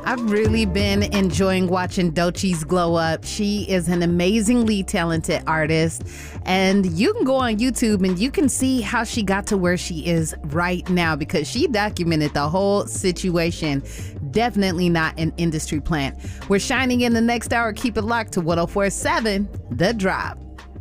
I've really been enjoying watching Doechie's glow up. She is an amazingly talented artist, and you can go on YouTube and you can see how she got to where she is right now because she documented the whole situation. Definitely not an industry plant. We're shining in the next hour. Keep it locked to 104.7 The Drop.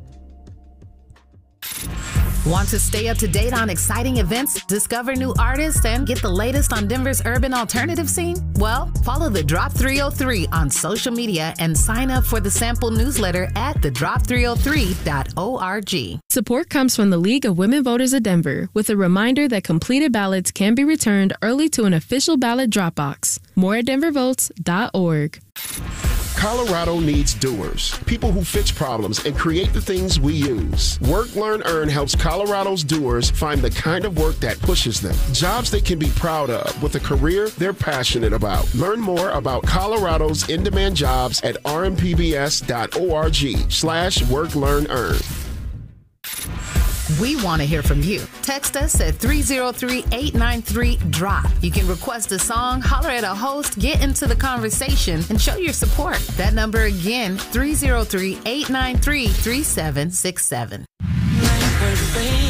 Want to stay up to date on exciting events, discover new artists, and get the latest on Denver's urban alternative scene? Well, follow The Drop 303 on social media and sign up for the sample newsletter at thedrop303.org. Support comes from the League of Women Voters of Denver with a reminder that completed ballots can be returned early to an official ballot drop box. More at denvervotes.org. Colorado needs doers, people who fix problems and create the things we use. Work, Learn, Earn helps Colorado's doers find the kind of work that pushes them, jobs they can be proud of with a career they're passionate about. Learn more about Colorado's in-demand jobs at rmpbs.org/work, learn, earn. We want to hear from you. Text us at 303-893-DROP. You can request a song, holler at a host, get into the conversation, and show your support. That number again, 303-893-3767.